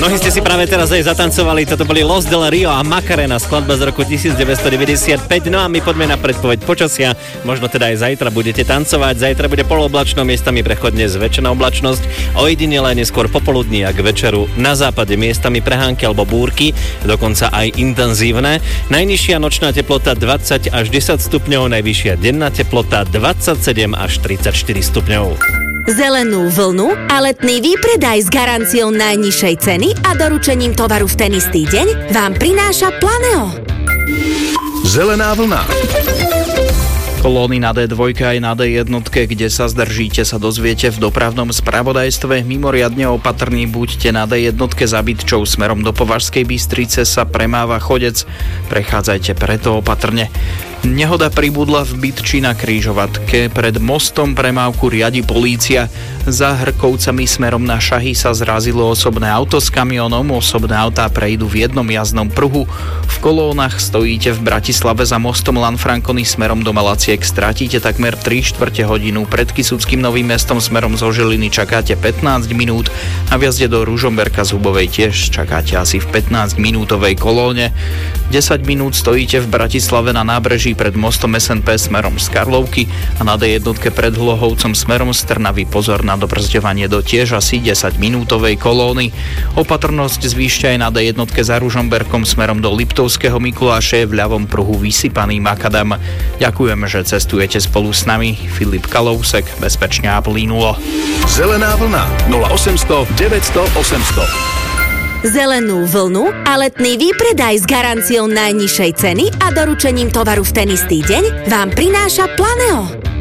Mnohí ste si práve teraz aj zatancovali, toto boli Los del Rio a Macarena, skladba z roku 1995. No a my poďme na predpoveď počasia. Možno teda aj zajtra budete tancovať. Zajtra bude polooblačno, miestami prechodne zväčšená oblačnosť. Ojedinele neskôr popoludní a k večeru na západe miestami prehánky alebo búrky, dokonca aj intenzívne. Najnižšia nočná teplota 20 až 10 stupňov, najvyššia denná teplota 27 až 34 stupňov. Zelenú vlnu a letný výpredaj s garanciou najnižšej ceny a doručením tovaru v ten istý deň vám prináša Planeo. Zelená vlna. Kolóny na D2 aj na D1, kde sa zdržíte, sa dozviete v dopravnom spravodajstve. Mimoriadne opatrní buďte na D1 za Bytčou smerom do Považskej Bystrice sa premáva chodec. Prechádzajte preto opatrne. Nehoda pribudla v Bytči na križovatke. Pred mostom premávku riadi polícia. Za Hrkovcami smerom na Šahy sa zrazilo osobné auto s kamionom. Osobné autá prejdú v jednom jazdnom pruhu. V kolónach stojíte v Bratislave za mostom Lanfrancony smerom do Malaciek. Stratíte takmer 3/4 hodinu. Pred Kysuckým Novým Mestom smerom zo Žiliny čakáte 15 minút. Na vjazde do Ružomberka z Hubovej tiež čakáte asi v 15-minútovej kolóne. 10 minút stojíte v Bratislave na nábreží pred mostom SNP smerom z Karlovky a na D1 pred Hlohovcom smerom z Trnavy. Pozor na dobrzďovanie do tiež asi 10-minútovej kolóny. Opatrnosť zvýšte aj na D1 za Ružomberkom smerom do Liptovského Mikuláše, v ľavom pruhu vysypaný makadam. Ďakujem, že cestujete spolu s nami. Filip Kalousek, bezpečne a plynulo. Zelená vlna 0800 900 800. Zelenú vlnu a letný výpredaj s garanciou najnižšej ceny a doručením tovaru v ten istý deň vám prináša Planeo.